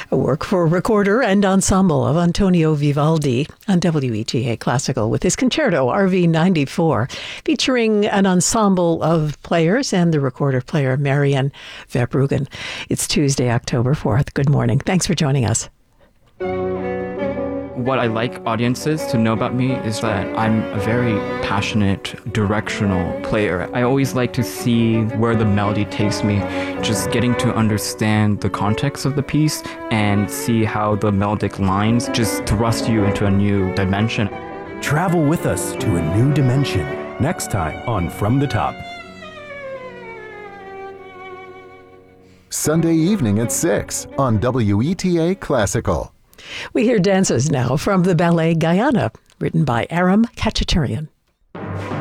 A work for recorder and ensemble of Antonio Vivaldi on WETA Classical with his concerto RV 94, featuring an ensemble of players and the recorder player Marian Verbruggen. It's Tuesday, October 4th. Good morning. Thanks for joining us. What I like audiences to know about me is that I'm a very passionate, directional player. I always like to see where the melody takes me, just getting to understand the context of the piece and see how the melodic lines just thrust you into a new dimension. Travel with us to a new dimension next time on From the Top. Sunday evening at 6 on WETA Classical. We hear dances now from the ballet Guyana, written by Aram Khachaturian.